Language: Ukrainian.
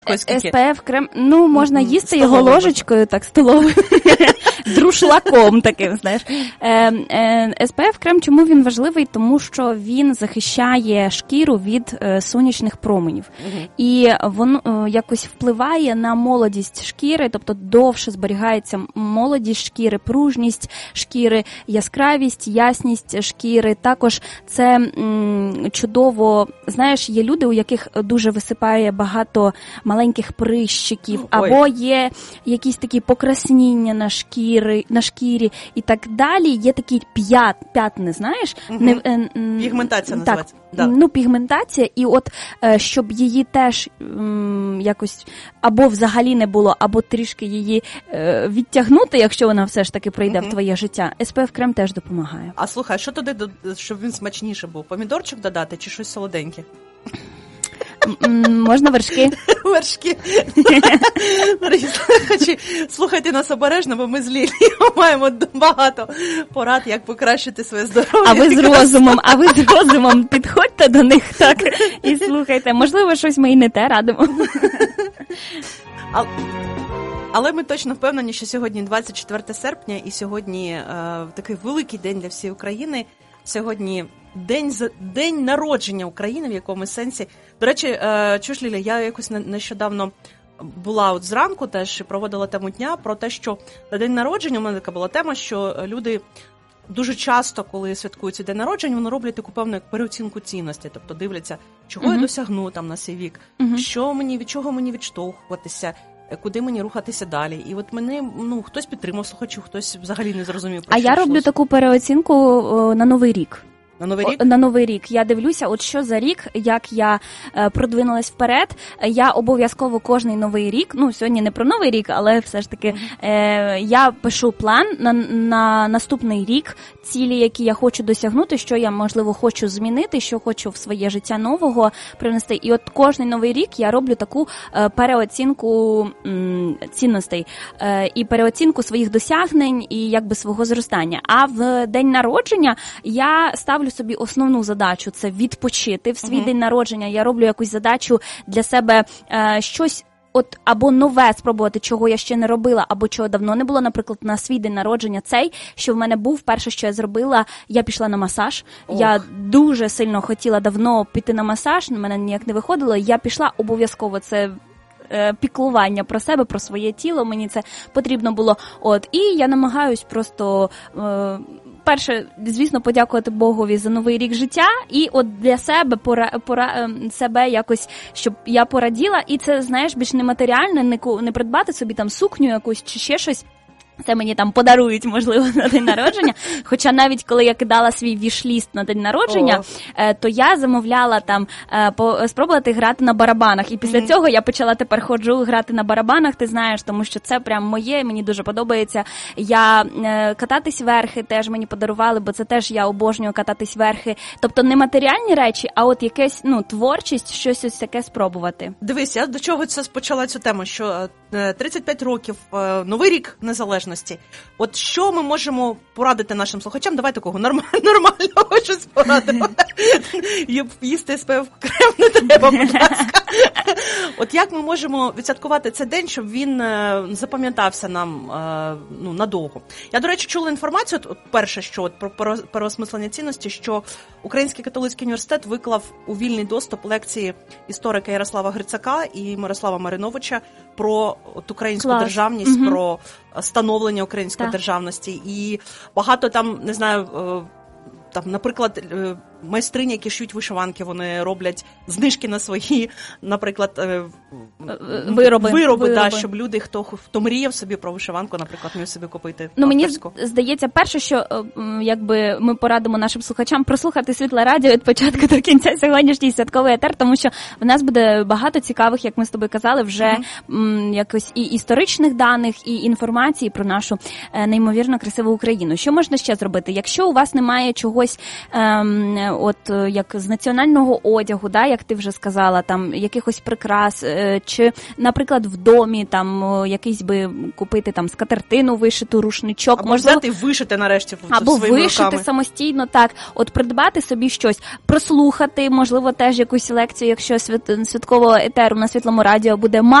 СПФ крем, ну, можна їсти його ложечкою, так, столовою, друшлаком таким, знаєш. СПФ крем, чому він важливий? Тому що він захищає шкіру від сонячних променів. І воно якось впливає на молодість шкіри, тобто довше зберігається молодість шкіри, пружність шкіри, яскравість, ясність шкіри. Також це чудово, знаєш, є люди, у яких дуже висипає багато маленьких прищиків, або є якісь такі покрасніння на шкірі і так далі. Є такі п'ятни, знаєш? Пігментація називається. Да. Ну, пігментація, і от, щоб її теж якось або взагалі не було, або трішки її відтягнути, якщо вона все ж таки прийде в твоє життя, SPF-крем теж допомагає. А слухай, що туди, щоб він смачніше був? Помідорчик додати чи щось солоденьке? Можна вершки. Вершки. Слухайте нас обережно, бо ми з Лілією маємо багато порад, як покращити своє здоров'я. А ви з розумом підходьте до них так і слухайте. Можливо, щось ми і не те радимо. Але ми точно впевнені, що сьогодні 24 серпня і сьогодні такий великий день для всієї України. Сьогодні день народження України, в якомусь сенсі. До речі, чуєш, Ліля, я якось нещодавно була от зранку теж проводила тему дня про те, що на день народження у мене така була тема, що люди дуже часто, коли святкують цей день народження, вони роблять таку певну переоцінку цінності, тобто дивляться, чого я досягну там на свій вік, від чого мені відштовхуватися, куди мені рухатися далі. І от мене, хтось підтримав слухачів, хтось взагалі не зрозумів. А я роблю таку переоцінку на Новий рік. На Новий рік? На Новий рік. Я дивлюся, от що за рік, як я продвинулась вперед. Я обов'язково кожний Новий рік, сьогодні не про Новий рік, але все ж таки я пишу план на наступний рік, цілі, які я хочу досягнути, що я, можливо, хочу змінити, що хочу в своє життя нового принести. І от кожний Новий рік я роблю таку переоцінку цінностей і переоцінку своїх досягнень і якби свого зростання. А в день народження я ставлю собі основну задачу – це відпочити. В свій день народження я роблю якусь задачу для себе, щось або нове спробувати, чого я ще не робила, або чого давно не було. Наприклад, на свій день народження що в мене був, перше, що я зробила, я пішла на масаж. Я дуже сильно хотіла давно піти на масаж, на мене ніяк не виходило. Я пішла обов'язково, це піклування про себе, про своє тіло, мені це потрібно було. І я намагаюсь просто... Перше, звісно, подякувати Богові за новий рік життя, і от для себе себе якось, щоб я пораділа, і це, знаєш, більш нематеріальне, не придбати собі там сукню якусь чи ще щось. Це мені там подарують, можливо, на день народження. Хоча навіть коли я кидала свій віш-ліст на день народження, то я замовляла там спробувати грати на барабанах. І після цього я почала тепер грати на барабанах, ти знаєш, тому що це прям моє, мені дуже подобається. Я кататись верхи теж мені подарували, бо це теж я обожнюю кататись верхи. Тобто не матеріальні речі, а от якась творчість, щось ось таке спробувати. Дивись, я до чого це почала цю тему, що 35 років, Новий рік незалежності. От що ми можемо порадити нашим слухачам? Давай такого нормального щось порадимо. Їсти SPF крем не треба, будь ласка. От як ми можемо відсвяткувати цей день, щоб він запам'ятався нам надовго? Я, до речі, чула інформацію, перше, що про переосмислення цінності, що Український католицький університет виклав у вільний доступ лекції історика Ярослава Грицака і Мирослава Мариновича про українську державність, про становлення української державності. І багато там, не знаю, там, наприклад, майстрині, які шиють вишиванки, вони роблять знижки на свої, наприклад, вироби. Щоб люди, хто мріяв собі про вишиванку, наприклад, міг собі купити авторську. Мені здається, перше, що якби ми порадимо нашим слухачам прослухати Світле Радіо від початку до кінця сьогоднішній святковий етер, тому що в нас буде багато цікавих, як ми з тобою казали, вже якось і історичних даних, і інформації про нашу неймовірно красиву Україну. Що можна ще зробити? Якщо у вас немає чого чогось, як з національного одягу, да, як ти вже сказала, там якихось прикрас, чи, наприклад, в домі там якийсь би купити там скатертину вишиту, рушничок, або можливо, взяти і вишити нарешті або своїми вишити руками. самостійно, так, от придбати собі щось, прослухати, можливо, теж якусь лекцію, якщо святкового етеру на Світлому радіо буде